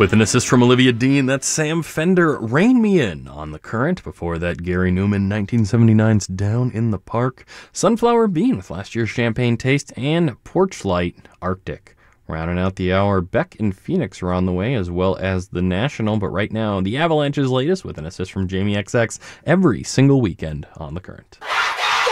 With an assist from Olivia Dean, that's Sam Fender, Rain Me In on The Current. Before that, Gary Newman, 1979's Down in the Park. Sunflower Bean with last year's Champagne Taste, and Porchlight, Arctic. Rounding out the hour, Beck and Phoenix are on the way, as well as The National. But right now, the Avalanche's latest with an assist from Jamie XX every single weekend on The Current.